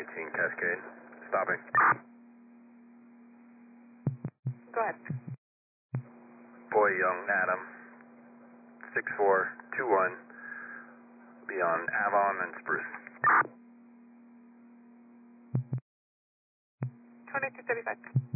19 Cascade. Stopping. Go ahead. Boy Young Adam. 6421. Be on Avon and Spruce. 2235.